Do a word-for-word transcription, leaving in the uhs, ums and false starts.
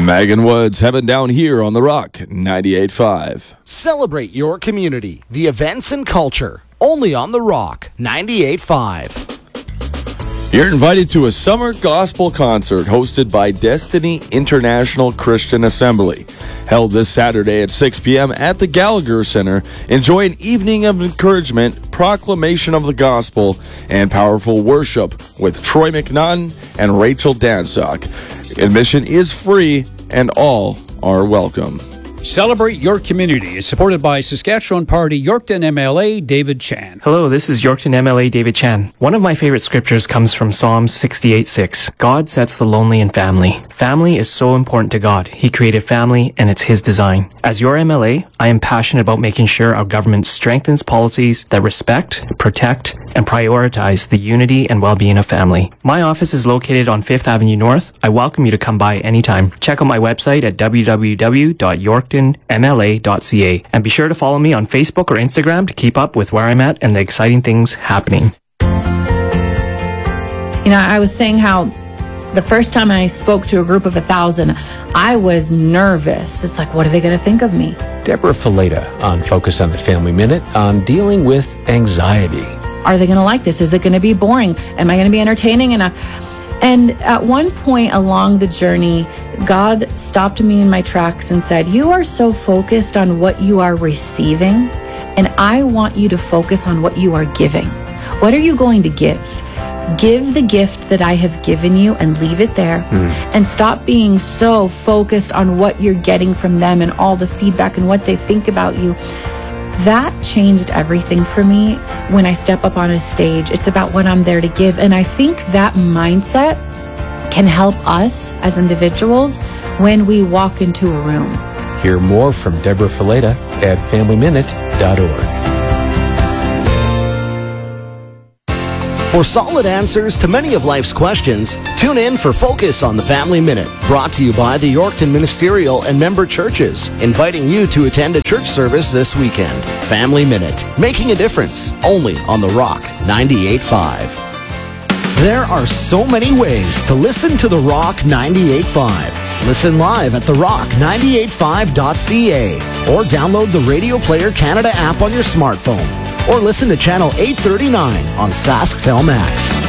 Megan Woods, Heaven Down Here on The Rock, ninety-eight point five. Celebrate your community, the events and culture, only on The Rock, ninety-eight point five. You're invited to a summer gospel concert hosted by Destiny International Christian Assembly. Held this Saturday at six p.m. at the Gallagher Center. Enjoy an evening of encouragement, proclamation of the gospel, and powerful worship with Troy McNunn and Rachel Dansock. Admission is free and all are welcome. Celebrate Your Community is supported by Saskatchewan Party Yorkton M L A David Chan. Hello, this is Yorkton M L A David Chan. One of my favorite scriptures comes from Psalm sixty-eight six. God sets the lonely in family. Family is so important to God. He created family and it's His design. As your M L A, I am passionate about making sure our government strengthens policies that respect, protect, and prioritize the unity and well-being of family. My office is located on Fifth Avenue North. I welcome you to come by anytime. Check out my website at w w w dot yorkton m l a dot c a and be sure to follow me on Facebook or Instagram to keep up with where I'm at and the exciting things happening. You know, I was saying how the first time I spoke to a group of a thousand, I was nervous. It's like, what are they going to think of me? Deborah Fileta on Focus on the Family Minute on dealing with anxiety. Are they going to like this? Is it going to be boring? Am I going to be entertaining enough? And at one point along the journey, God stopped me in my tracks and said, you are so focused on what you are receiving, and I want you to focus on what you are giving. What are you going to give? Give the gift that I have given you and leave it there, mm. and stop being so focused on what you're getting from them and all the feedback and what they think about you. That changed everything for me when I step up on a stage. It's about what I'm there to give. And I think that mindset can help us as individuals when we walk into a room. Hear more from Deborah Fileta at family minute dot org. For solid answers to many of life's questions, tune in for Focus on the Family Minute, brought to you by the Yorkton Ministerial and member churches, inviting you to attend a church service this weekend. Family Minute, making a difference, only on The Rock, ninety-eight point five. There are so many ways to listen to The Rock ninety-eight point five. Listen live at the rock ninety-eight point five dot c a or download the Radio Player Canada app on your smartphone, or listen to Channel eight thirty-nine on SaskTel Max.